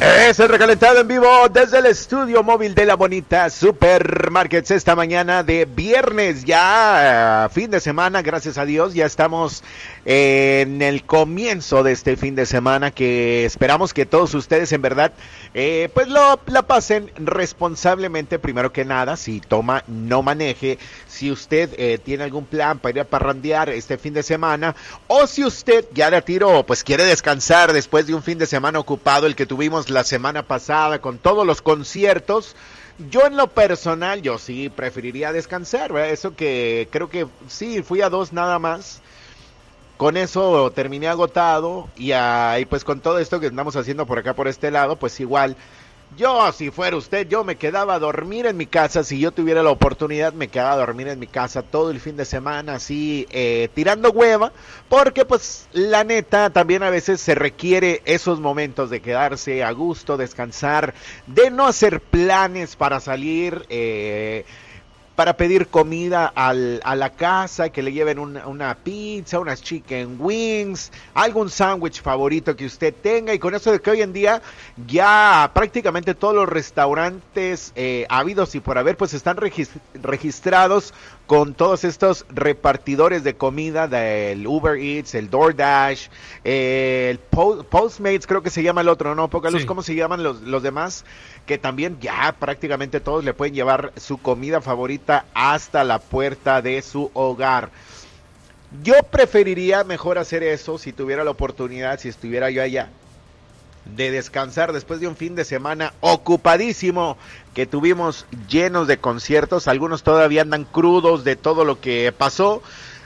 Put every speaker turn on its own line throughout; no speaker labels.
Es el recalentado en vivo desde el estudio móvil de la bonita Supermarkets esta mañana de viernes, ya fin de semana, gracias a Dios, ya estamos en el comienzo de este fin de semana que esperamos que todos ustedes en verdad pues la pasen responsablemente. Primero que nada, si toma, no maneje. Si usted tiene algún plan para ir a parrandear este fin de semana, o si usted ya de tiro pues quiere descansar después de un fin de semana ocupado, el que tuvimos la semana pasada con todos los conciertos. Yo en lo personal, yo sí preferiría descansar, ¿verdad? Eso que creo que sí, fui a 2 nada más. Con eso terminé agotado y pues con todo esto que andamos haciendo por acá, por este lado, pues igual, yo si fuera usted, yo me quedaba a dormir en mi casa. Si yo tuviera la oportunidad, me quedaba a dormir en mi casa todo el fin de semana, así tirando hueva, porque pues la neta también a veces se requiere esos momentos de quedarse a gusto, descansar, de no hacer planes para salir, para pedir comida a la casa, que le lleven una pizza, unas chicken wings, algún sándwich favorito que usted tenga. Y con eso de que hoy en día ya prácticamente todos los restaurantes habidos y por haber pues están registrados con todos estos repartidores de comida del Uber Eats, el DoorDash, el Postmates, creo que se llama el otro, ¿no? Poca luz, sí. ¿Cómo se llaman los demás? Que también ya prácticamente todos le pueden llevar su comida favorita hasta la puerta de su hogar. Yo preferiría mejor hacer eso si tuviera la oportunidad, si estuviera yo allá, de descansar después de un fin de semana ocupadísimo que tuvimos, llenos de conciertos. Algunos todavía andan crudos de todo lo que pasó.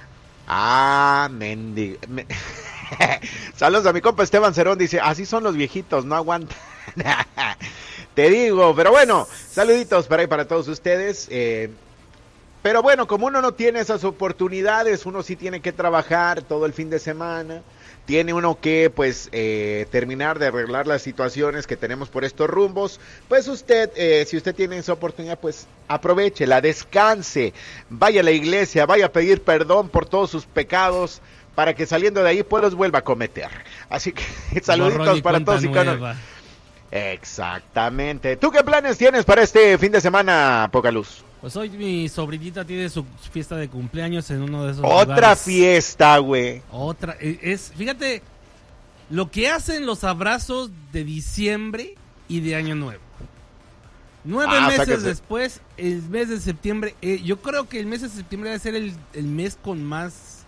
Saludos a mi compa Esteban Cerón, dice, así son los viejitos, no aguantan. Te digo, pero bueno, saluditos para ahí para todos ustedes. Pero bueno, como uno no tiene esas oportunidades, uno sí tiene que trabajar todo el fin de semana. Tiene uno que, pues, terminar de arreglar las situaciones que tenemos por estos rumbos. Pues usted, si usted tiene esa oportunidad, pues aprovéchela, descanse, vaya a la iglesia, vaya a pedir perdón por todos sus pecados, para que saliendo de ahí, pues los vuelva a cometer. Así que, saluditos para todos y Exactamente. ¿Tú qué planes tienes para este fin de semana, Poca Luz?
Pues hoy mi sobrinita tiene su fiesta de cumpleaños en uno de esos
Otra
lugares.
Fiesta, güey.
Otra. Fíjate, lo que hacen los abrazos de diciembre y de Año Nuevo. 9 meses después, el mes de septiembre. Yo creo que el mes de septiembre debe ser el mes con más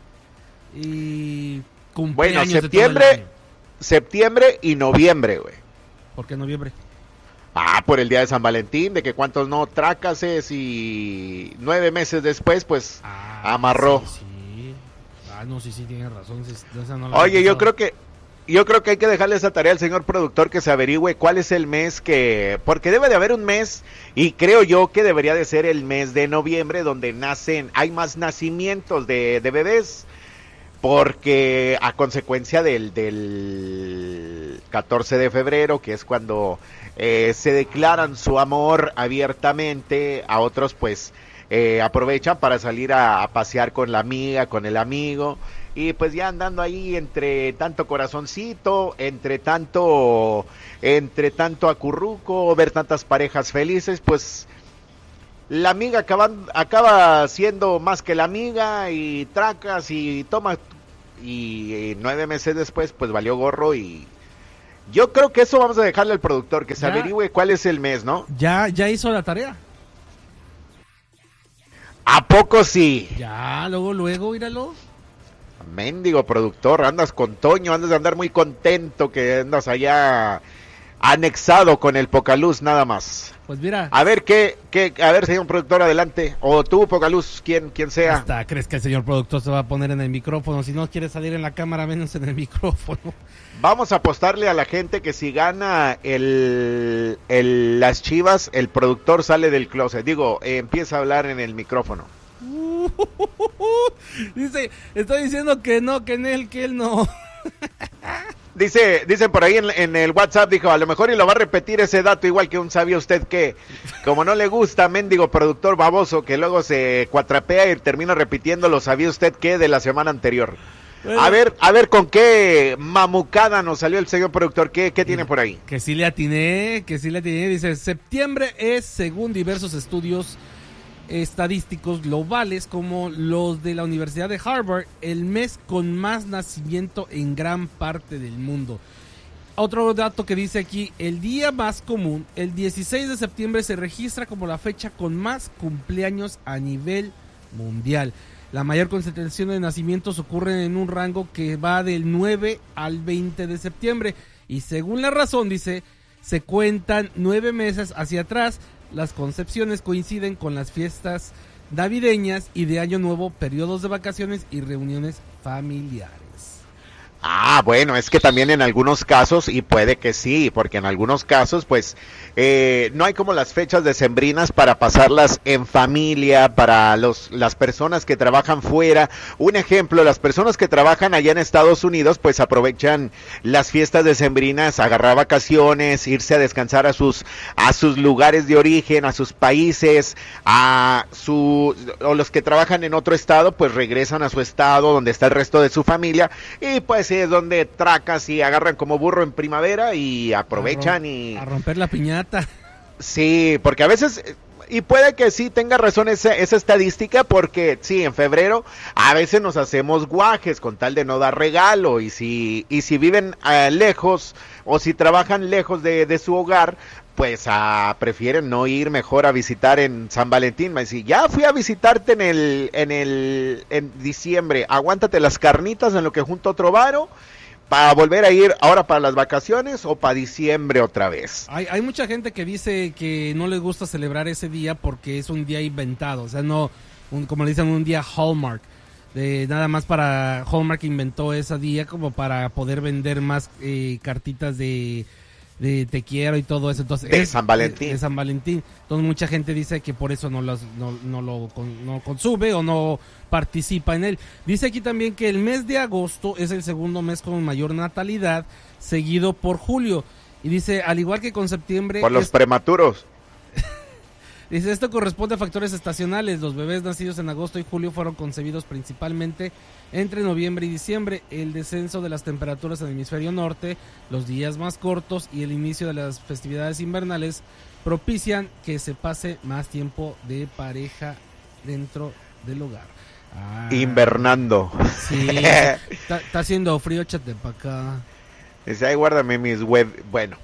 cumpleaños.
Bueno,
de
septiembre y noviembre, güey.
¿Por qué noviembre?
Por el día de San Valentín, de que cuántos no trácases y 9 meses después, pues, amarró.
Sí. No, sí, tienes razón.
Oye, yo creo que hay que dejarle esa tarea al señor productor que se averigüe cuál es el mes porque debe de haber un mes, y creo yo que debería de ser el mes de noviembre, donde hay más nacimientos de bebés. Porque a consecuencia del 14 de febrero, que es cuando se declaran su amor abiertamente, a otros pues aprovechan para salir a pasear con la amiga, con el amigo, y pues ya andando ahí entre tanto corazoncito, entre tanto acurruco, ver tantas parejas felices, pues la amiga acaba siendo más que la amiga, y tracas y toma, y 9 meses después pues valió gorro. Y yo creo que eso vamos a dejarle al productor, que se averigüe cuál es el mes, ¿no?
Ya hizo la tarea.
¿A poco sí?
Ya, luego, míralo.
Mendigo productor, andas con Toño, andas de andar muy contento, que andas allá anexado con el Pocaluz nada más.
Pues mira.
A ver, a ver, señor productor, adelante. O tú, Pocaluz, quien sea.
Hasta crees que el señor productor se va a poner en el micrófono. Si no quiere salir en la cámara, menos en el micrófono.
Vamos a apostarle a la gente que si gana las Chivas, el productor sale del closet. Digo, empieza a hablar en el micrófono.
Dice, estoy diciendo que no, que él no.
Dicen por ahí en el WhatsApp, dijo, a lo mejor y lo va a repetir ese dato, igual que un sabía usted que, como no le gusta, mendigo productor baboso, que luego se cuatrapea y termina repitiendo lo sabía usted que de la semana anterior.
Bueno,
a ver con qué mamucada nos salió el señor productor. ¿Qué tiene por ahí?
Que sí le atiné. Dice, septiembre es, según diversos estudios estadísticos globales como los de la Universidad de Harvard, el mes con más nacimiento en gran parte del mundo. Otro dato que dice aquí, el día más común, el 16 de septiembre, se registra como la fecha con más cumpleaños a nivel mundial. La mayor concentración de nacimientos ocurre en un rango que va del 9 al 20 de septiembre. Y según la razón, dice, se cuentan 9 meses hacia atrás. Las concepciones coinciden con las fiestas navideñas y de Año Nuevo, periodos de vacaciones y reuniones familiares.
Ah, bueno, es que también en algunos casos, y puede que sí, porque en algunos casos, pues, no hay como las fechas decembrinas para pasarlas en familia, para las personas que trabajan fuera. Un ejemplo, las personas que trabajan allá en Estados Unidos, pues aprovechan las fiestas decembrinas, agarrar vacaciones, irse a descansar a sus lugares de origen, a sus países, o los que trabajan en otro estado, pues regresan a su estado donde está el resto de su familia, y pues es donde tracas y agarran como burro en primavera y aprovechan a
romper la piñata.
Sí, porque a veces, y puede que sí tenga razón esa estadística, porque sí, en febrero a veces nos hacemos guajes con tal de no dar regalo, y si viven lejos o si trabajan lejos de su hogar, pues prefieren no ir, mejor a visitar en San Valentín. Me dice, ya fui a visitarte en diciembre, aguántate las carnitas en lo que junto otro varo para volver a ir ahora para las vacaciones o para diciembre otra vez.
Hay mucha gente que dice que no les gusta celebrar ese día porque es un día inventado, o sea, no, como le dicen, un día Hallmark. Nada más para Hallmark inventó ese día como para poder vender más cartitas de te quiero y todo eso. Entonces,
de San Valentín.
De San Valentín. Entonces mucha gente dice que por eso no lo consume o no participa en él. Dice aquí también que el mes de agosto es el segundo mes con mayor natalidad, seguido por julio. Y dice, al igual que con septiembre...
Por los prematuros.
Dice, esto corresponde a factores estacionales. Los bebés nacidos en agosto y julio fueron concebidos principalmente entre noviembre y diciembre. El descenso de las temperaturas en el hemisferio norte, los días más cortos y el inicio de las festividades invernales propician que se pase más tiempo de pareja dentro del hogar.
Invernando.
Sí, está haciendo frío, échate para acá.
Dice, ay, guárdame mis web. Bueno.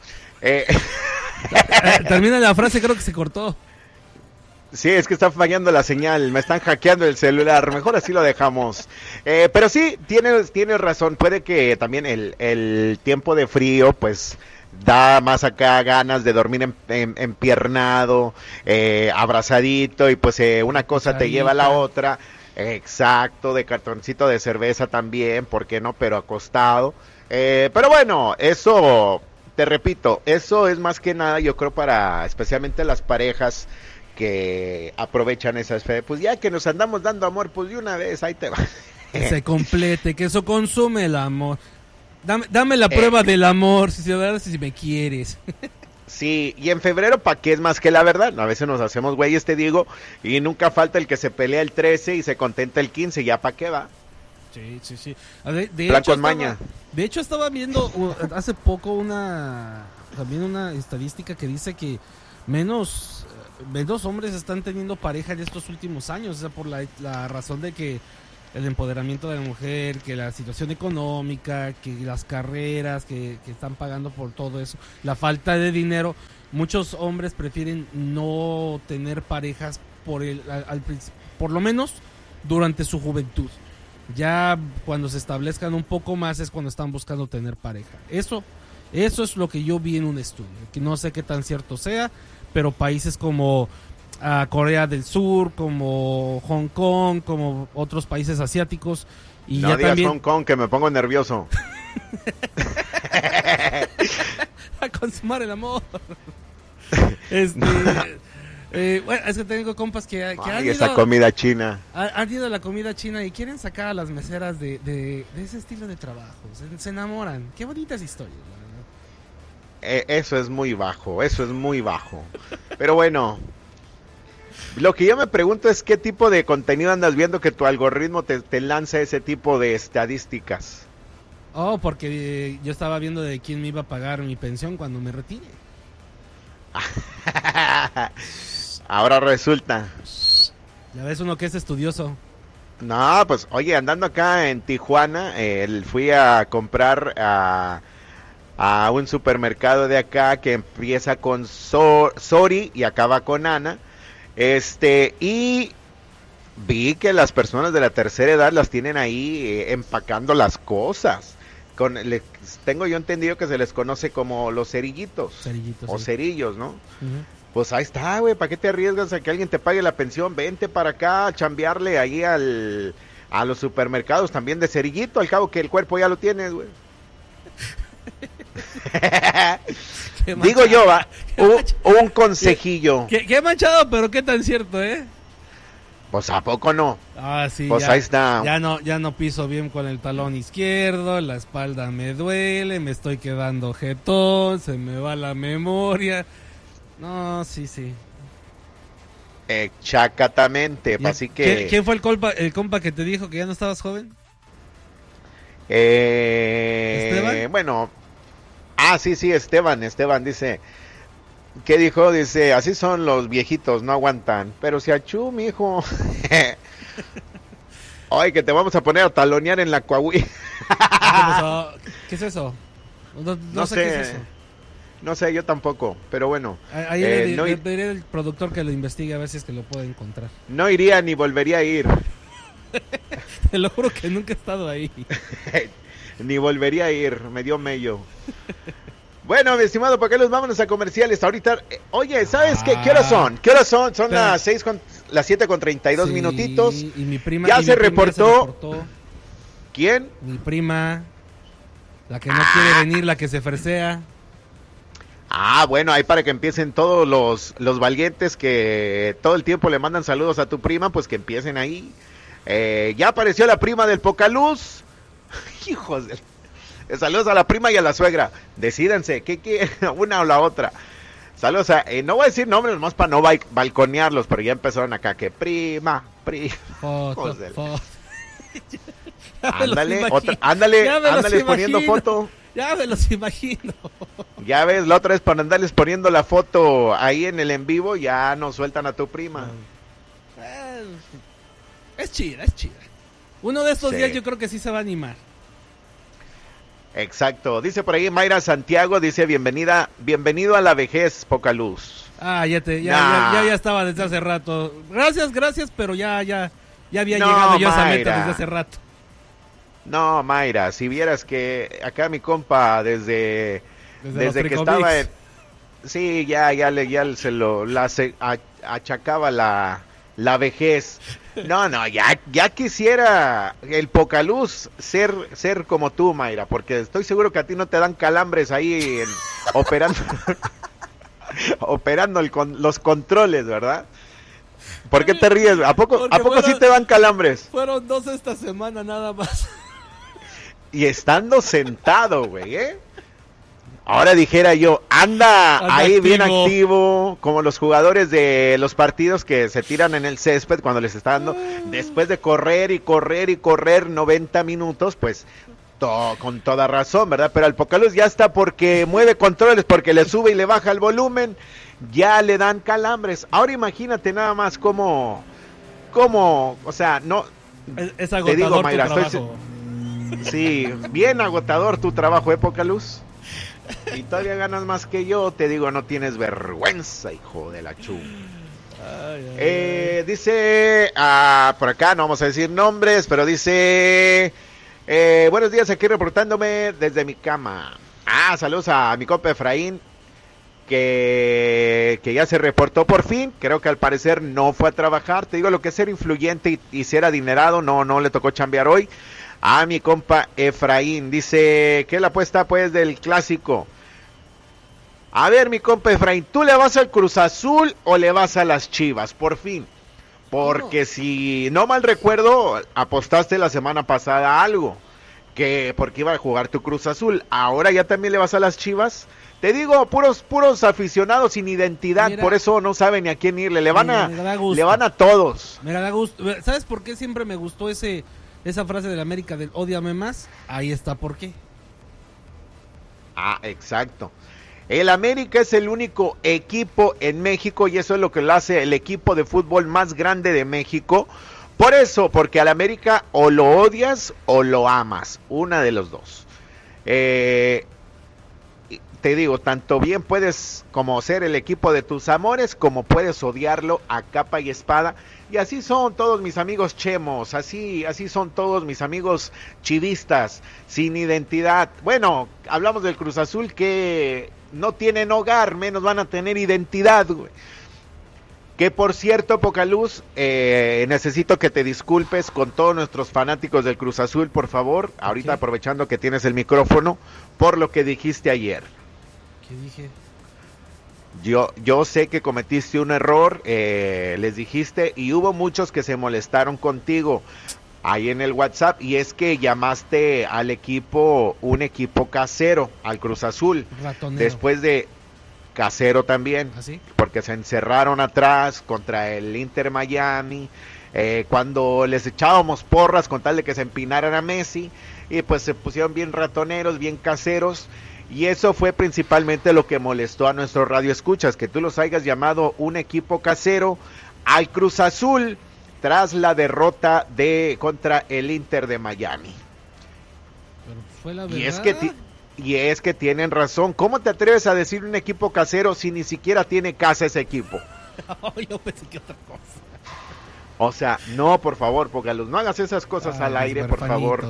Termina la frase, creo que se cortó.
Sí, es que está fallando la señal, me están hackeando el celular, mejor así lo dejamos. Pero sí, tienes razón, puede que también el tiempo de frío, pues, da más acá ganas de dormir empiernado, abrazadito, y pues una cosa te lleva a la otra. Exacto, de cartoncito de cerveza también, ¿por qué no? Pero acostado. Pero bueno, eso, te repito, eso es más que nada, yo creo, para especialmente las parejas que aprovechan esas fe, pues ya que nos andamos dando amor, pues de una vez, ahí te va.
Que se complete, que eso consume el amor. Dame la prueba del amor, si me quieres.
Sí, y en febrero, ¿para qué es más que la verdad? A veces nos hacemos güeyes, te digo, y nunca falta el que se pelea el 13 y se contenta el 15, ¿ya para qué va?
Sí. De hecho, estaba viendo hace poco también una estadística que dice que menos hombres están teniendo pareja en estos últimos años, o sea, por la razón de que el empoderamiento de la mujer, que la situación económica, que las carreras que están pagando por todo eso, la falta de dinero, muchos hombres prefieren no tener parejas por lo menos durante su juventud. Ya cuando se establezcan un poco más es cuando están buscando tener pareja. Eso es lo que yo vi en un estudio, que no sé qué tan cierto sea, pero países como Corea del Sur, como Hong Kong, como otros países asiáticos. Y
no
ya
digas
también...
Hong Kong, que me pongo nervioso.
A consumar el amor. Bueno, es que tengo compas que han
esa
ido,
comida china.
Han ido a la comida china y quieren sacar a las meseras de ese estilo de trabajo. Se enamoran. Qué bonitas historias, la verdad.
Eso es muy bajo, Pero bueno, Lo que yo me pregunto es qué tipo de contenido andas viendo que tu algoritmo te lanza ese tipo de estadísticas.
Oh, porque yo estaba viendo de quién me iba a pagar mi pensión cuando me retire.
Ahora resulta.
Ya ves uno que es estudioso.
No, pues oye, andando acá en Tijuana, fui a comprar a un supermercado de acá que empieza con Sori y acaba con Ana. Y vi que las personas de la tercera edad las tienen ahí empacando las cosas. Tengo yo entendido que se les conoce como los cerillitos. O sí. Cerillos, ¿no? Uh-huh. Pues ahí está, güey, ¿para qué te arriesgas a que alguien te pague la pensión? Vente para acá a chambearle ahí a los supermercados también de cerillito, al cabo que el cuerpo ya lo tienes, güey. Digo yo, va, un consejillo.
Qué manchado, pero qué tan cierto, ¿eh?
Pues ¿a poco no?
Ah, sí,
pues ahí está.
Ya no piso bien con el talón izquierdo, la espalda me duele, me estoy quedando jetón, se me va la memoria. No, sí.
Exactamente, así que...
¿Quién fue el compa que te dijo que ya no estabas joven?
¿Esteban? Bueno, sí, Esteban dice... ¿Qué dijo? Dice, así son los viejitos, no aguantan. Pero si achú, mijo. Ay, que te vamos a poner a talonear en la Coahuila.
¿Qué es eso?
No sé qué es eso. No sé, yo tampoco, pero bueno.
Ahí le diré al productor que lo investigue a ver si es que lo puede encontrar.
No iría ni volvería a ir.
Te lo juro que nunca he estado ahí.
Ni volvería a ir, me dio mello. Bueno, mi estimado, ¿por qué los vámonos a comerciales? Ahorita, oye, ¿sabes qué? ¿Qué horas son? Son las 7:32 minutitos.
Y mi prima
ya se reportó. ¿Quién?
Mi prima, la que no quiere venir, la que se fresea.
Bueno, ahí para que empiecen todos los valientes que todo el tiempo le mandan saludos a tu prima, pues que empiecen ahí. Ya apareció la prima del Pocaluz. Hijos de... Saludos a la prima y a la suegra. Decídense, ¿qué quieren? Una o la otra. Saludos a... no voy a decir nombres nomás para no balconearlos, pero ya empezaron acá que prima.
Foto.
Ándale poniendo foto.
Ya me los imagino.
Ya ves, la otra vez para andarles poniendo la foto ahí en el en vivo, ya nos sueltan a tu prima.
Es chida. Uno de estos días yo creo que sí se va a animar.
Exacto. Dice por ahí Mayra Santiago, dice bienvenido a la vejez, Pocaluz.
Ya estaba desde hace rato. Gracias, pero ya había llegado yo a esa meta desde hace rato.
No, Mayra, si vieras que acá mi compa desde que estaba en... Sí, ya se achacaba la vejez. No, ya quisiera el Pocaluz ser como tú, Mayra, porque estoy seguro que a ti no te dan calambres ahí operando los controles, ¿verdad? ¿Por qué te ríes? ¿A poco sí te dan calambres?
Fueron 2 esta semana nada más.
Y estando sentado, güey, Ahora dijera yo, anda ahí activo. Bien activo, como los jugadores de los partidos que se tiran en el césped cuando les está dando, después de correr 90 minutos, pues con toda razón, ¿verdad? Pero al Pocaluz ya está porque mueve controles, porque le sube y le baja el volumen, ya le dan calambres. Ahora imagínate nada más cómo, o sea, no...
Es agotador te digo, Mayra, tu trabajo.
Sí, bien agotador tu trabajo, Pocaluz. Y todavía ganas más que yo, te digo, no tienes vergüenza, hijo de la chum. Dice, por acá no vamos a decir nombres, pero dice, buenos días, aquí reportándome desde mi cama. Saludos a mi compa Efraín, que ya se reportó por fin. Creo que al parecer no fue a trabajar. Te digo, lo que es ser influyente y ser adinerado, no le tocó chambear hoy. Mi compa Efraín dice, ¿qué es la apuesta pues del clásico? A ver, mi compa Efraín, ¿tú le vas al Cruz Azul o le vas a las Chivas? Por fin. Porque si no mal recuerdo, apostaste la semana pasada algo, que porque iba a jugar tu Cruz Azul. Ahora ya también le vas a las Chivas. Te digo, puros aficionados sin identidad,
Mira,
por eso no saben ni a quién irle. Le van a todos.
Me da gusto. ¿Sabes por qué siempre me gustó esa frase del América del ódiame más? Ahí está por qué.
Ah, exacto. El América es el único equipo en México y eso es lo que lo hace el equipo de fútbol más grande de México. Por eso, porque al América o lo odias o lo amas, una de los dos. Te digo, tanto bien puedes como ser el equipo de tus amores, como puedes odiarlo a capa y espada. Y así son todos mis amigos chemos, así son todos mis amigos chivistas, sin identidad. Bueno, hablamos del Cruz Azul que no tienen hogar, menos van a tener identidad, güey. Que por cierto, Pocaluz, necesito que te disculpes con todos nuestros fanáticos del Cruz Azul, por favor, ahorita
¿Qué?
Aprovechando que tienes el micrófono, por lo que dijiste ayer.
¿Qué dije?
Yo sé que cometiste un error, les dijiste, y hubo muchos que se molestaron contigo ahí en el WhatsApp, y es que llamaste al equipo, un equipo casero, al Cruz Azul.
Ratonero.
Después de casero también,
¿Así?
porque se encerraron atrás contra el Inter Miami, cuando les echábamos porras con tal de que se empinaran a Messi, y pues se pusieron bien ratoneros, bien caseros. Y eso fue principalmente lo que molestó a nuestro radio escuchas, que tú los hayas llamado un equipo casero al Cruz Azul tras la derrota contra el Inter de Miami.
Pero fue la verdad.
Y es que tienen razón. ¿Cómo te atreves a decir un equipo casero si ni siquiera tiene casa ese equipo?
Yo pensé que otra cosa.
O sea, no, por favor, Pocaluz, no hagas esas cosas al aire, por favor.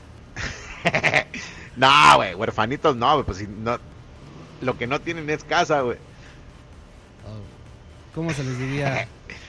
No, güey, huerfanitos no, güey, pues si no, lo que no tienen es casa, güey.
¿Cómo se les diría?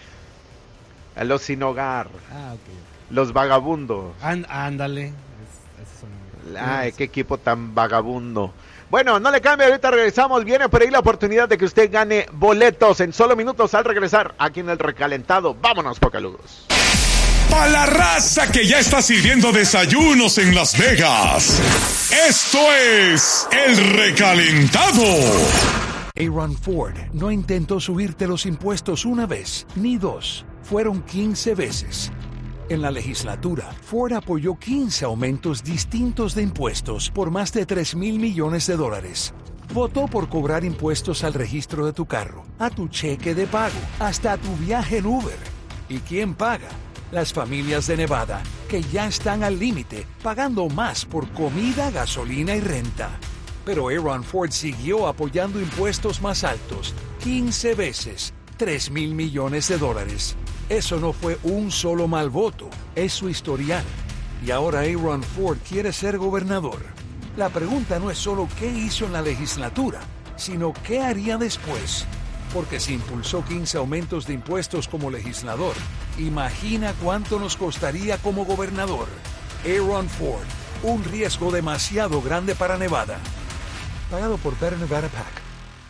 A los sin hogar.
Ah, ok.
Los vagabundos.
Ándale. Esos son...
Ay, qué equipo tan vagabundo. Bueno, no le cambie, ahorita regresamos. Viene por ahí la oportunidad de que usted gane boletos en solo minutos al regresar aquí en el recalentado. Vámonos, Pocaluz.
Pa' la raza que ya está sirviendo desayunos en Las Vegas. Esto es El Recalentado.
Aaron Ford no intentó subirte los impuestos una vez, ni dos. Fueron 15 veces. En la legislatura, Ford apoyó 15 aumentos distintos de impuestos por más de $3,000 millones. Votó por cobrar impuestos al registro de tu carro, a tu cheque de pago, hasta a tu viaje en Uber. ¿Y quién paga? Las familias de Nevada, que ya están al límite, pagando más por comida, gasolina y renta. Pero Aaron Ford siguió apoyando impuestos más altos, 15 veces, $3,000 millones. Eso no fue un solo mal voto, es su historial. Y ahora Aaron Ford quiere ser gobernador. La pregunta no es solo qué hizo en la legislatura, sino qué haría después. Porque si impulsó 15 aumentos de impuestos como legislador, imagina cuánto nos costaría como gobernador. Aaron Ford, un riesgo demasiado grande para Nevada. Pagado por Better Nevada PAC.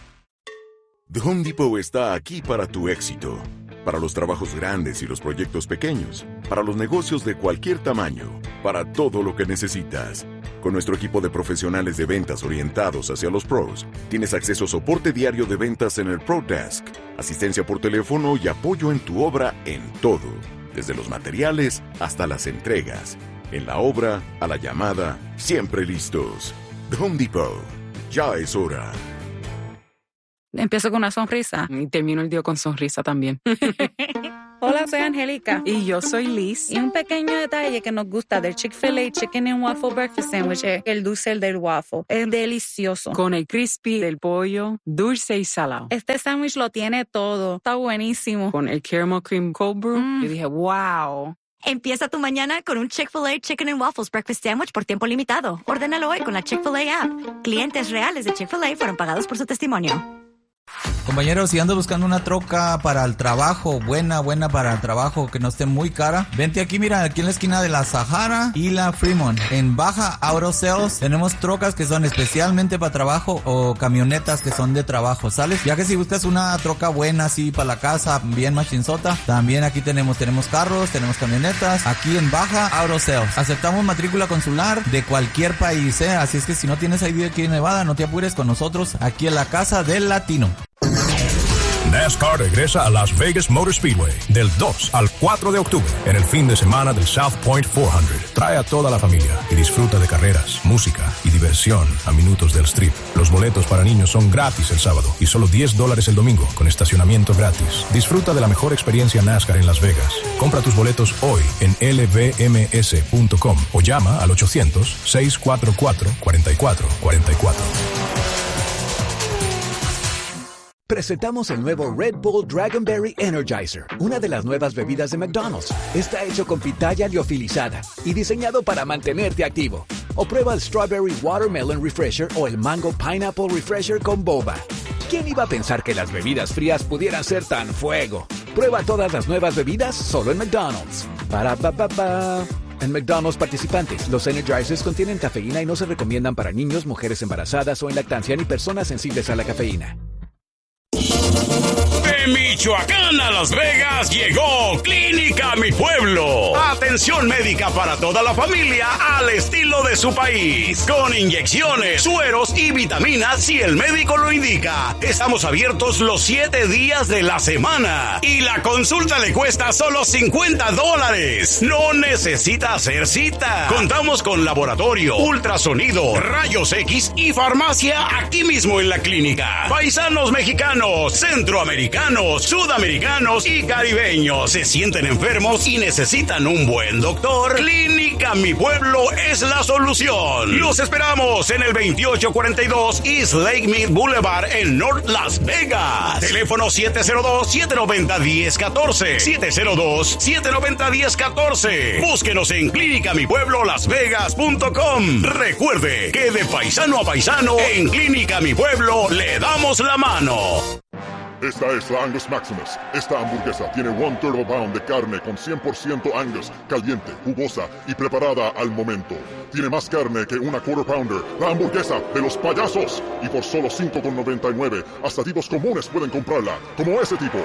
The Home Depot está aquí para tu éxito. Para los trabajos grandes y los proyectos pequeños. Para los negocios de cualquier tamaño. Para todo lo que necesitas. Con nuestro equipo de profesionales de ventas orientados hacia los pros, tienes acceso a soporte diario de ventas en el Pro Desk, asistencia por teléfono y apoyo en tu obra en todo, desde los materiales hasta las entregas. En la obra, a la llamada, siempre listos. The Home Depot. Ya es hora.
Empiezo con una sonrisa y termino el día con sonrisa también.
Hola, soy Angélica.
Y yo soy Liz.
Y un pequeño detalle que nos gusta del Chick-fil-A Chicken and Waffle Breakfast Sandwich es el dulce del waffle. Es delicioso.
Con el crispy del pollo, dulce y salado.
Este sándwich lo tiene todo. Está buenísimo.
Con el caramel cream cold brew, yo dije, wow.
Empieza tu mañana con un Chick-fil-A Chicken and Waffles Breakfast Sandwich por tiempo limitado. Ordénalo hoy con la Chick-fil-A app. Clientes reales de Chick-fil-A fueron pagados por su testimonio.
Compañero, si andas buscando una troca para el trabajo, buena para el trabajo, que no esté muy cara, vente aquí, mira, aquí en la esquina de la Sahara y la Fremont. En Baja Auto Sales tenemos trocas que son especialmente para trabajo o camionetas que son de trabajo, ¿sales? Ya que si buscas una troca buena así para la casa, bien machinzota, también aquí tenemos carros, tenemos camionetas, aquí en Baja Auto Sales. Aceptamos matrícula consular de cualquier país, así es que si no tienes ID aquí en Nevada, no te apures con nosotros, aquí en la Casa del Latino.
NASCAR regresa a Las Vegas Motor Speedway del 2 al 4 de octubre en el fin de semana del South Point 400. Trae a toda la familia y disfruta de carreras, música y diversión a minutos del strip. Los boletos para niños son gratis el sábado y solo $10 el domingo con estacionamiento gratis. Disfruta de la mejor experiencia NASCAR en Las Vegas. Compra tus boletos hoy en lvms.com o llama al 800-644-4444.
Presentamos el nuevo Red Bull Dragonberry Energizer, una de las nuevas bebidas de McDonald's. Está hecho con pitaya liofilizada y diseñado para mantenerte activo. O prueba el Strawberry Watermelon Refresher o el Mango Pineapple Refresher con boba. ¿Quién iba a pensar que las bebidas frías pudieran ser tan fuego? Prueba todas las nuevas bebidas solo en McDonald's. En McDonald's participantes, los Energizers contienen cafeína y no se recomiendan para niños, mujeres embarazadas o en lactancia ni personas sensibles a la cafeína.
De Michoacán a Las Vegas llegó Clínica Mi Pueblo. Atención médica para toda la familia al estilo de su país. Con inyecciones, sueros y vitaminas si el médico lo indica. Estamos abiertos los 7 días de la semana. Y la consulta le cuesta solo $50. No necesita hacer cita. Contamos con laboratorio, ultrasonido, rayos X y farmacia aquí mismo en la clínica. Paisanos mexicanos, centroamericanos, sudamericanos y caribeños se sienten enfermos y necesitan un buen doctor. Clínica Mi Pueblo es la solución. Los esperamos en el 2842 East Lake Mead Boulevard en North Las Vegas. Teléfono 702-790-1014. 702-790-1014. Búsquenos en clínicamipueblolasvegas.com. Recuerde que de paisano a paisano, en Clínica Mi Pueblo le damos la mano.
Esta es la Angus Maximus. Esta hamburguesa tiene 1/3 pound de carne con 100% Angus, caliente, jugosa y preparada al momento. Tiene más carne que una quarter pounder. La hamburguesa de los payasos. Y por solo $5.99, hasta tipos comunes pueden comprarla, como ese tipo.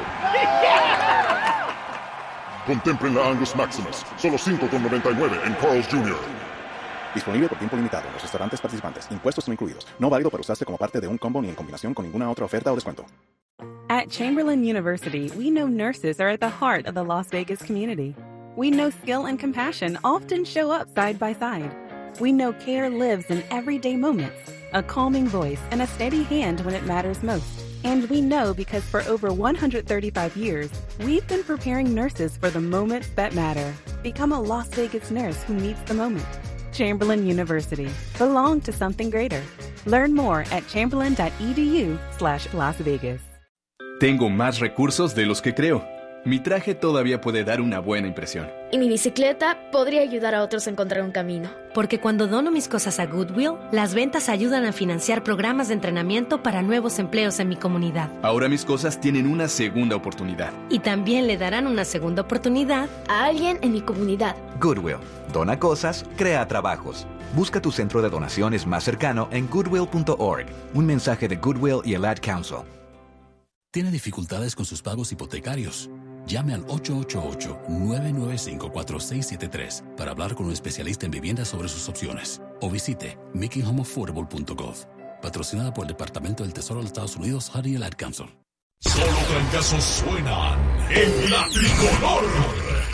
Contemplen la Angus Maximus. Solo $5.99 en Carl's Jr.
Disponible por tiempo limitado en los restaurantes participantes. Impuestos no incluidos. No válido para usarse como parte de un combo ni en combinación con ninguna otra oferta o descuento.
At Chamberlain University, we know nurses are at the heart of the Las Vegas community. We know skill and compassion often show up side by side. We know care lives in everyday moments, a calming voice and a steady hand when it matters most. And we know because for over 135 years, we've been preparing nurses for the moments that matter. Become a Las Vegas nurse who meets the moment. Chamberlain University. Belong to something greater. Learn more at chamberlain.edu/Las Vegas.
Tengo más recursos de los que creo. Mi traje todavía puede dar una buena impresión.
Y mi bicicleta podría ayudar a otros a encontrar un camino.
Porque cuando dono mis cosas a Goodwill, las ventas ayudan a financiar programas de entrenamiento para nuevos empleos en mi comunidad.
Ahora mis cosas tienen una segunda oportunidad.
Y también le darán una segunda oportunidad
a alguien en mi comunidad.
Goodwill. Dona cosas, crea trabajos. Busca tu centro de donaciones más cercano en goodwill.org. Un mensaje de Goodwill y el Ad Council.
¿Tiene dificultades con sus pagos hipotecarios? Llame al 888-995-4673 para hablar con un especialista en viviendas sobre sus opciones. O visite makinghomeaffordable.gov. Patrocinada por el Departamento del Tesoro de los Estados Unidos, HUD y el Ad Council.
Solo trancazos suenan en la tricolor.